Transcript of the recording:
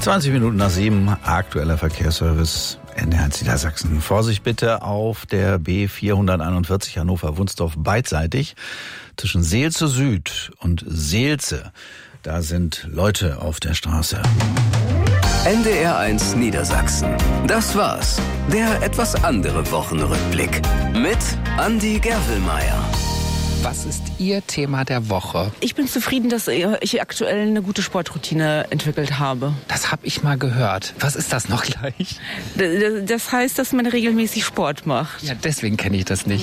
20 Minuten nach 7, aktueller Verkehrsservice NDR1 Niedersachsen. Vorsicht bitte auf der B441 Hannover-Wunsdorf beidseitig zwischen Seelze Süd und Seelze. Da sind Leute auf der Straße. NDR1 Niedersachsen. Das war's. Der etwas andere Wochenrückblick mit Andi Gervelmeier. Was ist Ihr Thema der Woche? Ich bin zufrieden, dass ich aktuell eine gute Sportroutine entwickelt habe. Das habe ich mal gehört. Was ist das noch gleich? Das heißt, dass man regelmäßig Sport macht. Ja, deswegen kenne ich das nicht.